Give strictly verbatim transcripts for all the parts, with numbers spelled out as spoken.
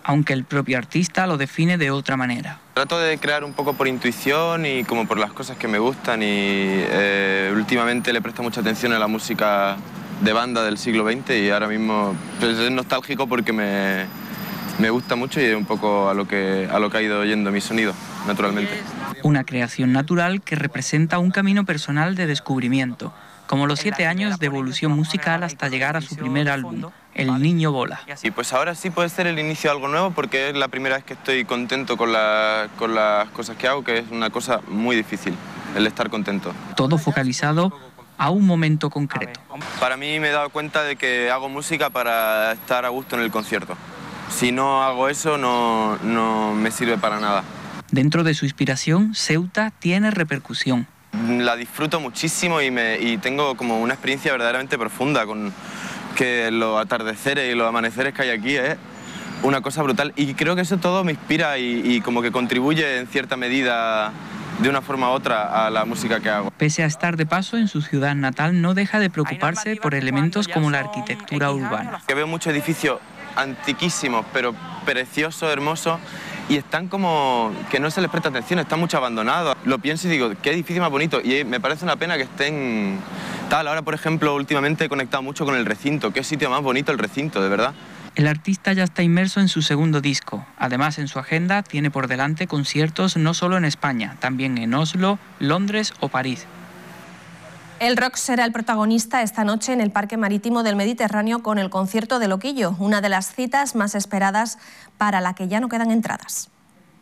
aunque el propio artista lo define de otra manera. Trato de crear un poco por intuición y como por las cosas que me gustan y eh, últimamente le presto mucha atención a la música de banda del siglo veinte y ahora mismo pues, es nostálgico porque me, me gusta mucho y es un poco a lo que, a lo que ha ido yendo mi sonido, naturalmente. Una creación natural que representa un camino personal de descubrimiento, como los siete años de evolución musical hasta llegar a su primer álbum, El Niño Bola. Y pues ahora sí puede ser el inicio de algo nuevo porque es la primera vez que estoy contento con, la, con las cosas que hago, que es una cosa muy difícil, el estar contento. Todo focalizado a un momento concreto. Para mí me he dado cuenta de que hago música para estar a gusto en el concierto. Si no hago eso no, no me sirve para nada. Dentro de su inspiración, Ceuta tiene repercusión. La disfruto muchísimo y, me, y tengo como una experiencia verdaderamente profunda con que los atardeceres y los amaneceres que hay aquí es una cosa brutal y creo que eso todo me inspira y, y como que contribuye en cierta medida de una forma u otra a la música que hago. Pese a estar de paso en su ciudad natal, no deja de preocuparse por elementos como la arquitectura urbana. Que veo muchos edificios antiquísimos pero preciosos, hermosos, y están como que no se les presta atención, están mucho abandonados. Lo pienso y digo, qué edificio más bonito, y me parece una pena que estén tal. Ahora, por ejemplo, últimamente he conectado mucho con el recinto, qué sitio más bonito el recinto, de verdad. El artista ya está inmerso en su segundo disco. Además, en su agenda tiene por delante conciertos no solo en España, también en Oslo, Londres o París. El rock será el protagonista esta noche en el Parque Marítimo del Mediterráneo con el concierto de Loquillo, una de las citas más esperadas para la que ya no quedan entradas.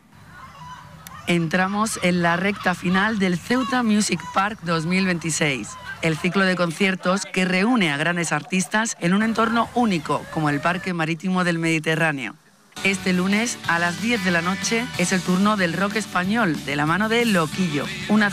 Entramos en la recta final del Ceuta Music Park dos mil veintiséis, el ciclo de conciertos que reúne a grandes artistas en un entorno único como el Parque Marítimo del Mediterráneo. Este lunes a las diez de la noche es el turno del rock español de la mano de Loquillo, una